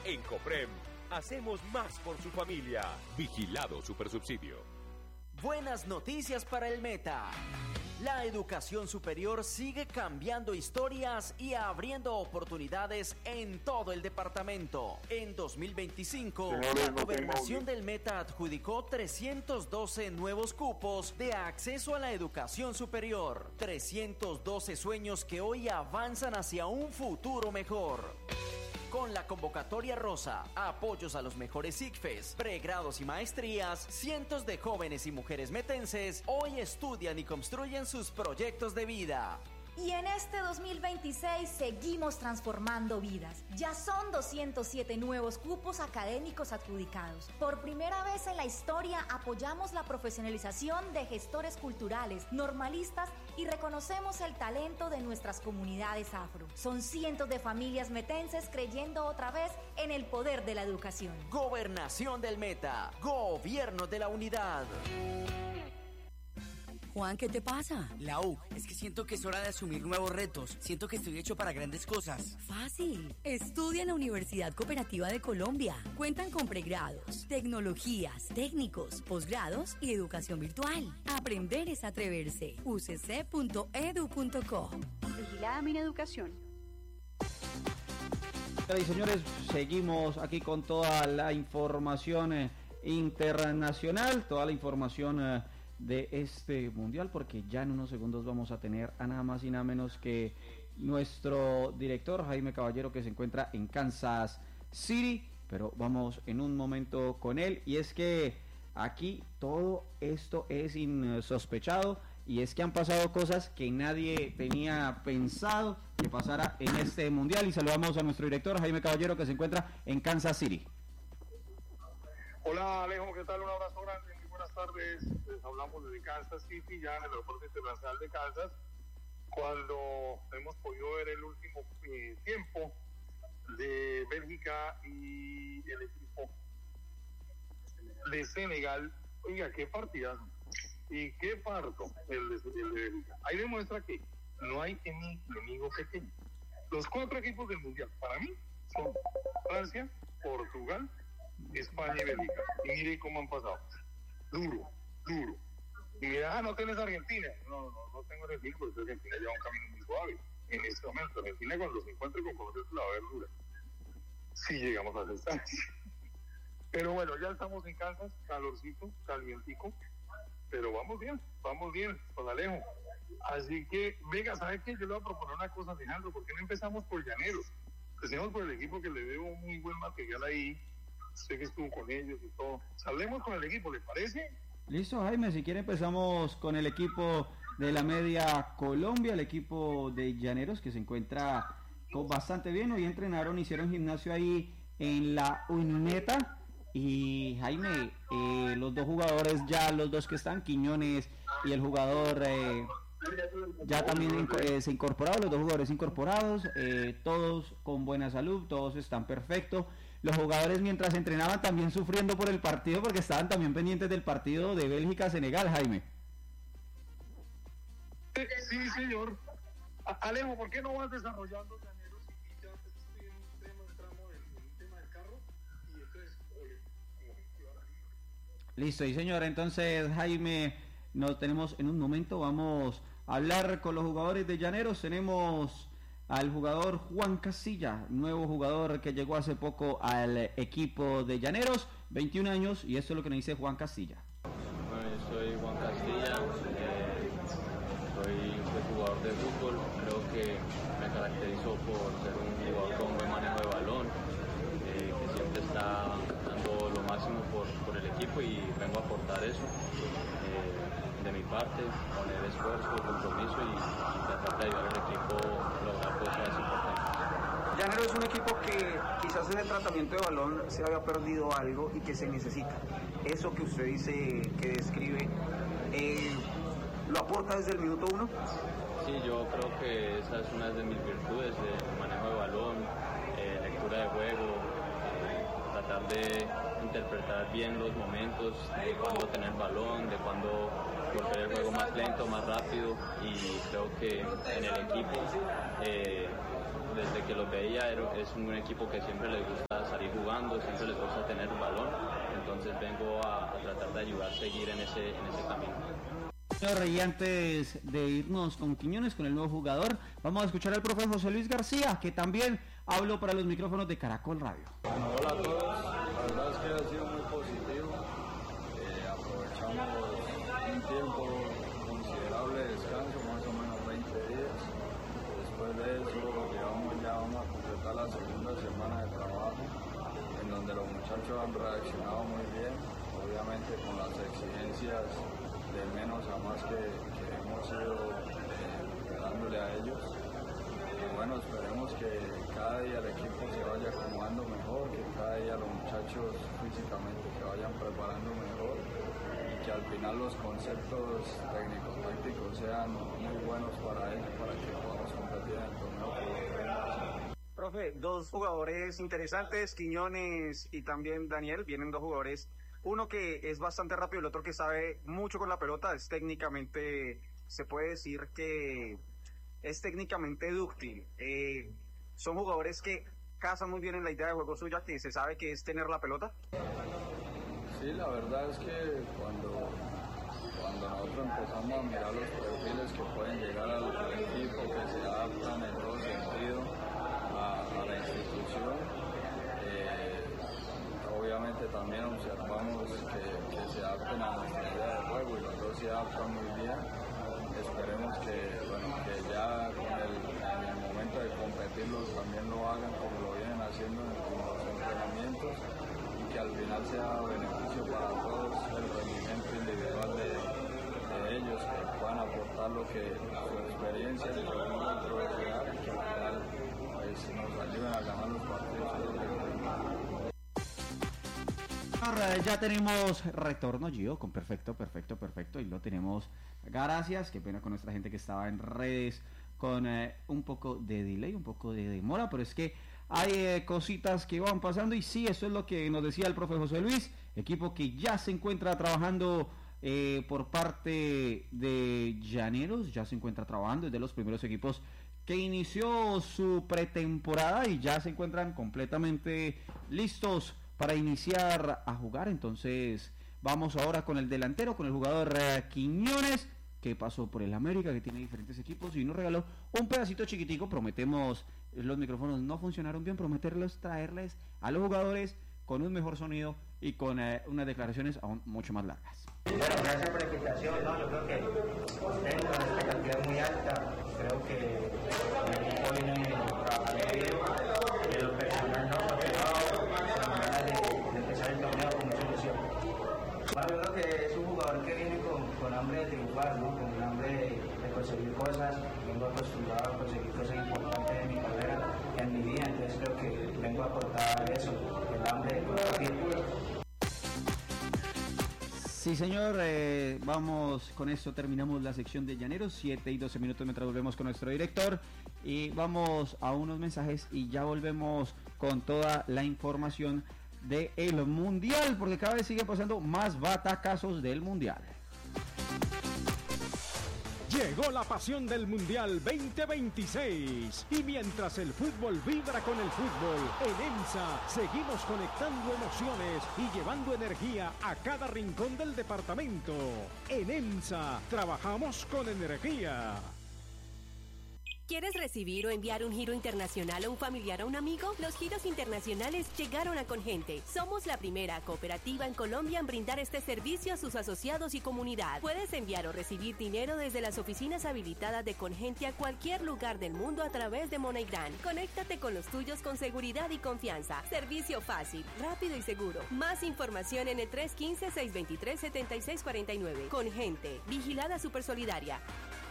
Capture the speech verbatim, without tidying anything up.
En Coprem, hacemos más por su familia. Vigilado Supersubsidio. Buenas noticias para el Meta. La educación superior sigue cambiando historias y abriendo oportunidades en todo el departamento. En dos mil veinticinco, la gobernación del Meta adjudicó trescientos doce nuevos cupos de acceso a la educación superior. trescientos doce sueños que hoy avanzan hacia un futuro mejor. Con la convocatoria rosa, apoyos a los mejores I C F E S, pregrados y maestrías, cientos de jóvenes y mujeres metenses hoy estudian y construyen sus proyectos de vida. Y en este dos mil veintiséis seguimos transformando vidas. Ya son doscientos siete nuevos cupos académicos adjudicados. Por primera vez en la historia apoyamos la profesionalización de gestores culturales, normalistas y reconocemos el talento de nuestras comunidades afro. Son cientos de familias metenses creyendo otra vez en el poder de la educación. Gobernación del Meta. Gobierno de la Unidad. Juan, ¿qué te pasa? Lau, es que siento que es hora de asumir nuevos retos. Siento que estoy hecho para grandes cosas. Fácil. Estudia en la Universidad Cooperativa de Colombia. Cuentan con pregrados, tecnologías, técnicos, posgrados y educación virtual. Aprender es atreverse. u c c punto e d u punto co. Vigilada Mineducación. Y señores, seguimos aquí con toda la información eh, internacional, toda la información eh, de este mundial, porque ya en unos segundos vamos a tener a nada más y nada menos que nuestro director Jaime Caballero, que se encuentra en Kansas City, pero vamos en un momento con él. Y es que aquí todo esto es insospechado, y es que han pasado cosas que nadie tenía pensado que pasara en este mundial, y saludamos a nuestro director Jaime Caballero, que se encuentra en Kansas City. Hola Alejo, ¿qué tal? Un abrazo grande, muy buenas tardes. Les hablamos desde Kansas City, ya en el aeropuerto internacional de Kansas, cuando hemos podido ver el último eh, tiempo de Bélgica y el equipo de Senegal. Oiga, qué partidazo y qué parto el de, el de Bélgica. Ahí demuestra que no hay enemigo pequeño. Los cuatro equipos del mundial para mí son Francia, Portugal, España y Bélgica. Y mire cómo han pasado. Duro, duro. Y mira, ah, no tenés Argentina. No, no, no tengo Argentina, porque Argentina lleva un camino muy suave. En este momento, Argentina cuando se encuentre con Colombia la va a ver dura. Si llegamos a esa estancia. Pero bueno, ya estamos en Kansas, calorcito, calientico. Pero vamos bien, vamos bien, con Alejo. Así que, venga, ¿sabes qué? Yo le voy a proponer una cosa, Alejandro. ¿Por qué no empezamos por Llaneros? Empecemos por el equipo, que le veo un muy buen material ahí. Sé que estuvo con ellos y todo. Salemos con el equipo, ¿le parece? Listo, Jaime, si quiere empezamos con el equipo de la Media Colombia, el equipo de Llaneros, que se encuentra con bastante bien. Hoy entrenaron, hicieron gimnasio ahí en la Unimeta. Y Jaime, eh, los dos jugadores ya, los dos que están, Quiñones y el jugador eh, ya también eh, se incorporaron, los dos jugadores incorporados, eh, todos con buena salud, todos están perfectos. Los jugadores, mientras entrenaban, también sufriendo por el partido, porque estaban también pendientes del partido de Bélgica-Senegal, Jaime. Sí, sí, señor. Alejo, ¿por qué no vas desarrollando Llaneros y ya estoy en un tema, entramos en un tema del carro y entonces, oye, listo, y señor, entonces Jaime, nos tenemos en un momento, vamos a hablar con los jugadores de Llaneros. Tenemos al jugador Juan Castilla, nuevo jugador que llegó hace poco al equipo de Llaneros, veintiún años, y esto es lo que nos dice Juan Castilla. Bueno, yo soy Juan Castilla, eh, soy, soy jugador de fútbol. Creo que me caracterizo por ser un jugador con buen manejo de balón, eh, que siempre está dando lo máximo por, por el equipo, y vengo a aportar eso. Eh, de mi parte, poner esfuerzo, compromiso y, y tratar de ayudar al equipo a lograr cosas importantes. Llaneros es un equipo que quizás en el tratamiento de balón se había perdido algo y que se necesita. Eso que usted dice, que describe, eh, ¿lo aporta desde el minuto uno? Sí, yo creo que esa es una de mis virtudes, el manejo de balón, eh, lectura de juego, eh, tratar de interpretar bien los momentos, de cuándo tener balón, de cuándo volver el juego más lento, más rápido, y creo que en el equipo, eh, desde que los veía, es un equipo que siempre les gusta salir jugando. jugando, siempre les gusta tener un balón, entonces vengo a, a tratar de ayudar a seguir en ese, en ese camino. Y antes de irnos con Quiñones, con el nuevo jugador, vamos a escuchar al profe José Luis García, que también habló para los micrófonos de Caracol Radio. Bueno, hola a todos, la verdad es que ha sido muy positivo, eh, aprovechamos un tiempo considerable de descanso, más o menos veinte días, después de eso llevamos, ya vamos a completar la segunda semana de trabajo, en donde los muchachos han reaccionado muy bien, obviamente con las exigencias de menos a más que, que hemos ido eh, dándole a ellos. Y bueno, esperemos que cada día el equipo se vaya acomodando mejor, que cada día los muchachos físicamente se vayan preparando mejor y que al final los conceptos técnicos tácticos sean muy buenos para ellos, para que podamos competir en el torneo. Profe, dos jugadores interesantes, Quiñones y también Daniel, vienen dos jugadores. Uno que es bastante rápido, el otro que sabe mucho con la pelota, es técnicamente, se puede decir que es técnicamente dúctil. Eh, son jugadores que casan muy bien en la idea de juego suya, que se sabe que es tener la pelota. Sí, la verdad es que cuando, cuando nosotros empezamos a mirar los perfiles que pueden llegar al, al equipo, que se adaptan en todo sentido a, a la institución, eh, obviamente también observamos que, que se adapten a nuestra idea de juego y los dos se adaptan muy bien. Esperemos que, bueno, que ya con el, en el momento de competirlos también lo hagan como lo vienen haciendo en, en los entrenamientos y que al final sea beneficio para todos el rendimiento individual de, de ellos, que puedan aportar lo que su experiencia en el mundo profesional y que al final pues, nos ayuden a ganar los partidos. Ya tenemos retorno, Gio, con perfecto, perfecto, perfecto, y lo tenemos. Gracias, qué pena con nuestra gente que estaba en redes con eh, un poco de delay, un poco de demora, pero es que hay eh, cositas que van pasando y sí, eso es lo que nos decía el profe José Luis, equipo que ya se encuentra trabajando eh, por parte de Llaneros, ya se encuentra trabajando, es de los primeros equipos que inició su pretemporada y ya se encuentran completamente listos para iniciar a jugar. Entonces vamos ahora con el delantero, con el jugador eh, Quiñones, que pasó por el América, que tiene diferentes equipos y nos regaló un pedacito chiquitico. Prometemos, los micrófonos no funcionaron bien, prometerles traerles a los jugadores con un mejor sonido y con eh, unas declaraciones aún mucho más largas. Bueno, gracias por la invitación, ¿no? Yo creo que tengo una expectativa muy alta, creo que el equipo viene trabajando bien, de lo personal no, motivado, con ganas de, de empezar el torneo con mucha ilusión. Bueno, yo creo que es un jugador que viene con, con hambre de triunfar, ¿no? Con hambre de, de conseguir cosas, vengo acostumbrado a conseguir cosas importantes en mi carrera, en mi vida, entonces creo que vengo a aportar eso, el hambre de competir. Sí, señor, eh, vamos con esto, terminamos la sección de Llaneros, siete y doce minutos mientras volvemos con nuestro director y vamos a unos mensajes y ya volvemos con toda la información del Mundial, porque cada vez siguen pasando más batacazos del Mundial. Llegó la pasión del Mundial veinte veintiséis y mientras el fútbol vibra con el fútbol, en EMSA seguimos conectando emociones y llevando energía a cada rincón del departamento. En EMSA trabajamos con energía. ¿Quieres recibir o enviar un giro internacional a un familiar o un amigo? Los giros internacionales llegaron a Congente. Somos la primera cooperativa en Colombia en brindar este servicio a sus asociados y comunidad. Puedes enviar o recibir dinero desde las oficinas habilitadas de Congente a cualquier lugar del mundo a través de MoneyGram. Conéctate con los tuyos con seguridad y confianza. Servicio fácil, rápido y seguro. Más información en el tres uno cinco, seis dos tres, siete seis cuatro nueve. Congente, vigilada Supersolidaria.